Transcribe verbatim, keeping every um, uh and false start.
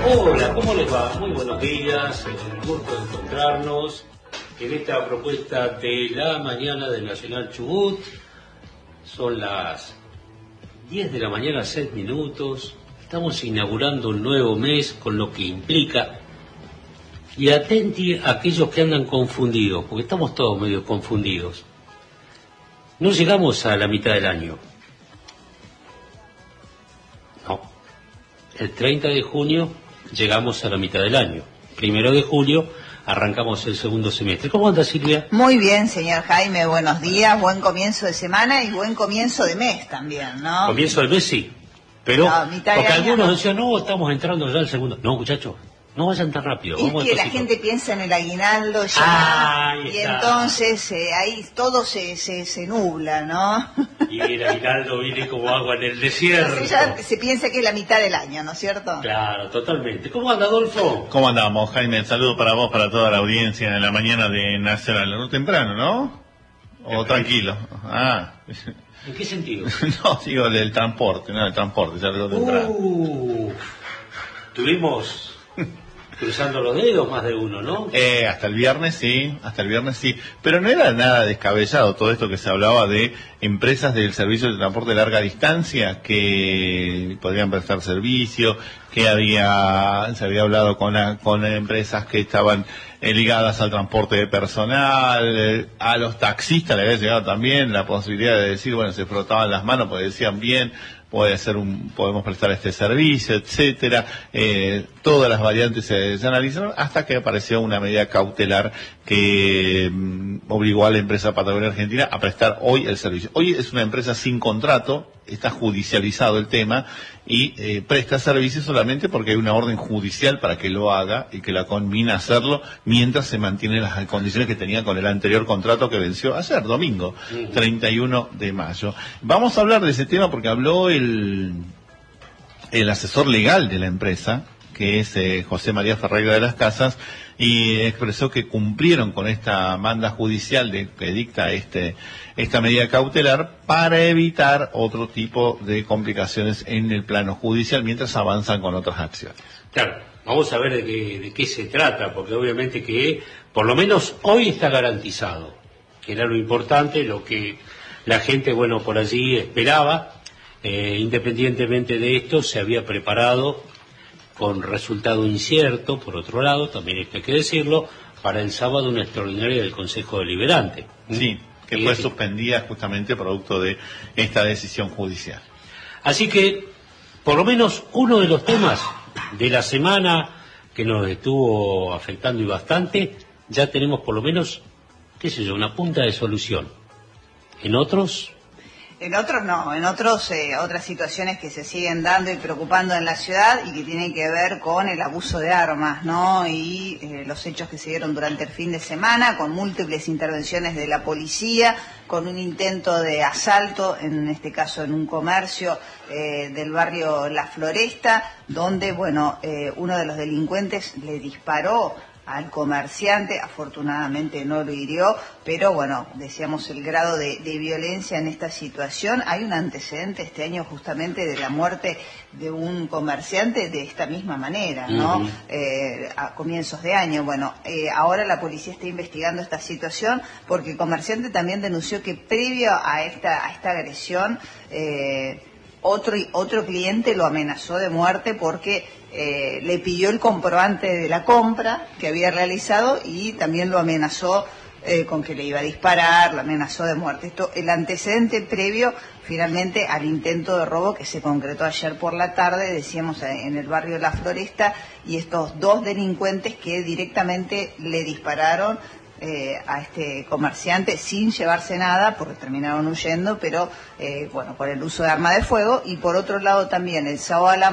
Hola, ¿cómo les va? Muy buenos días, un gusto de encontrarnos en esta propuesta de la mañana del Nacional Chubut. Son las diez de la mañana, seis minutos. Estamos inaugurando un nuevo mes con lo que implica. Y atenti a aquellos que andan confundidos, porque estamos todos medio confundidos. No llegamos a la mitad del año. No. El treinta de junio llegamos a la mitad del año. Primero de julio arrancamos el segundo semestre. ¿Cómo anda, Silvia? Muy bien, señor Jaime, buenos días, buen comienzo de semana y buen comienzo de mes también, ¿no? Comienzo del mes sí, pero no, mitad porque de algunos año, decían, no, estamos entrando ya al segundo. No, muchachos, no vayan tan rápido. Es vamos que la despacito. gente piensa en el aguinaldo ya, Ah, ahí y está. entonces eh, ahí todo se, se, se nubla, ¿no? Y el aguinaldo viene como agua en el desierto. Entonces ya se piensa que es la mitad del año, ¿no es cierto? Claro, totalmente. ¿Cómo anda, Adolfo? ¿Cómo andamos, Jaime? Saludo para vos, para toda la audiencia en la mañana de Nacional. No temprano, ¿no? O Temprano. tranquilo. Ah. ¿En qué sentido? No, digo del transporte, no del transporte, ya lo temprano. Uh, tuvimos cruzando los dedos más de uno, ¿no? Eh, hasta el viernes sí, hasta el viernes sí. Pero no era nada descabellado todo esto que se hablaba de empresas del servicio de transporte de larga distancia que podrían prestar servicio, que había se había hablado con, la, con empresas que estaban eh, ligadas al transporte de personal, eh, a los taxistas le había llegado también la posibilidad de decir, bueno, se frotaban las manos porque decían bien, puede ser un, podemos prestar este servicio, etcétera. Eh, todas las variantes se, se analizaron hasta que apareció una medida cautelar que mm, obligó a la empresa Patagonia Argentina a prestar hoy el servicio. Hoy es una empresa sin contrato, está judicializado el tema y eh, presta servicio solamente porque hay una orden judicial para que lo haga y que la conmina a hacerlo mientras se mantienen las condiciones que tenía con el anterior contrato que venció ayer, domingo, uh-huh. treinta y uno de mayo. Vamos a hablar de ese tema porque habló el, el asesor legal de la empresa, que es eh, José María Ferreira de las Casas, y expresó que cumplieron con esta manda judicial de, que dicta este esta medida cautelar para evitar otro tipo de complicaciones en el plano judicial mientras avanzan con otras acciones. Claro, vamos a ver de qué, de qué se trata, porque obviamente que por lo menos hoy está garantizado, que era lo importante, lo que la gente, bueno, por allí esperaba. Eh, independientemente de esto, se había preparado con resultado incierto, por otro lado, también esto hay que decirlo, para el sábado una extraordinaria del Consejo Deliberante. Sí, que fue suspendida justamente producto de esta decisión judicial. Así que, por lo menos, uno de los temas de la semana que nos estuvo afectando y bastante, ya tenemos por lo menos, qué sé yo, una punta de solución. En otros... En otros no, en otros eh, otras situaciones que se siguen dando y preocupando en la ciudad y que tienen que ver con el abuso de armas, ¿no? Y eh, los hechos que se dieron durante el fin de semana, con múltiples intervenciones de la policía, con un intento de asalto, en este caso en un comercio eh, del barrio La Floresta, donde, bueno, eh, uno de los delincuentes le disparó al comerciante, afortunadamente no lo hirió, pero bueno, decíamos el grado de, de violencia en esta situación. Hay un antecedente este año justamente de la muerte de un comerciante de esta misma manera, ¿no? Uh-huh. Eh, a comienzos de año. Bueno, eh, ahora la policía está investigando esta situación porque el comerciante también denunció que previo a esta, a esta agresión, eh, otro, otro cliente lo amenazó de muerte porque Eh, le pidió el comprobante de la compra que había realizado y también lo amenazó eh, con que le iba a disparar, lo amenazó de muerte. Esto, el antecedente previo finalmente al intento de robo que se concretó ayer por la tarde, decíamos, en el barrio de La Floresta, y estos dos delincuentes que directamente le dispararon Eh, a este comerciante sin llevarse nada porque terminaron huyendo, pero eh, bueno, por el uso de arma de fuego. Y por otro lado también el sábado a la